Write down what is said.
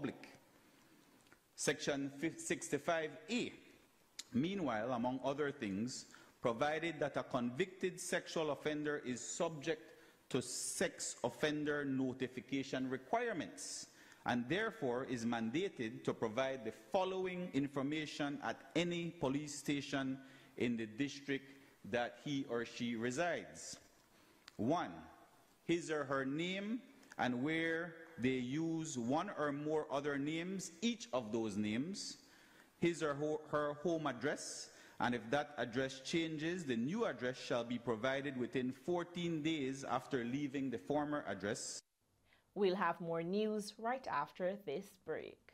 public. Section 65A, meanwhile, among other things, provided that a convicted sexual offender is subject to sex offender notification requirements and therefore is mandated to provide the following information at any police station in the district that he or she resides. 1. His or her name and where they use one or more other names, each of those names, his or her home address, and if that address changes, the new address shall be provided within 14 days after leaving the former address. We'll have more news right after this break.